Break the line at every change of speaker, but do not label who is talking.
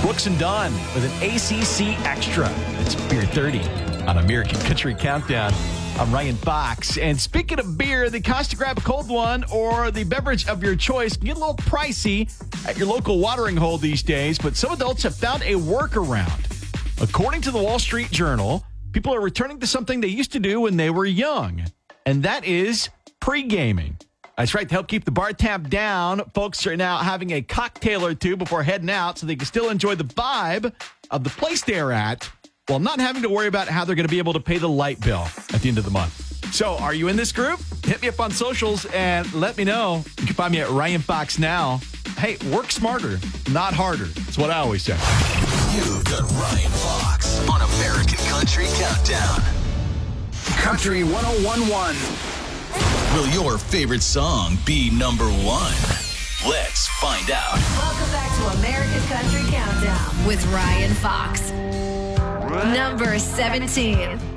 Brooks and Dunn with an ACC Extra. It's Beer 30 on American Country Countdown. I'm Ryan Fox. And speaking of beer, the cost to grab a cold one or the beverage of your choice can get a little pricey at your local watering hole these days, but some adults have found a workaround. According to the Wall Street Journal, people are returning to something they used to do when they were young, and that is pre-gaming. That's right. To help keep the bar tab down, folks are now having a cocktail or two before heading out so they can still enjoy the vibe of the place they're at while not having to worry about how they're going to be able to pay the light bill at the end of the month. So are you in this group? Hit me up on socials and let me know. You can find me at Ryan Fox Now. Hey, work smarter, not harder. That's what I always say.
You've got Ryan Fox on American Country Countdown. Country 101.1. Will your favorite song be number one? Let's find out.
Welcome back to American Country Countdown with Ryan Fox. Number 17.